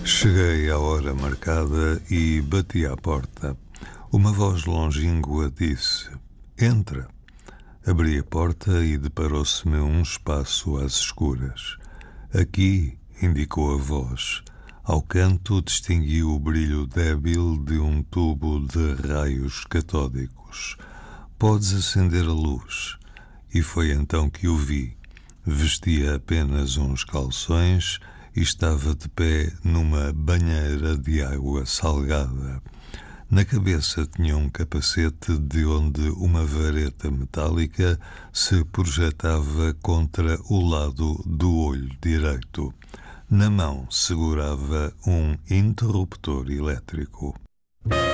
Cheguei à hora marcada e bati à porta. Uma voz longínqua disse: "Entra." Abri a porta e deparou-se-me um espaço às escuras. "Aqui", indicou a voz. Ao canto distingui o brilho débil de um tubo de raios catódicos. "Podes acender a luz." E foi então que o vi. Vestia apenas uns calções e estava de pé numa banheira de água salgada. Na cabeça tinha um capacete de onde uma vareta metálica se projetava contra o lado do olho direito. Na mão segurava um interruptor elétrico.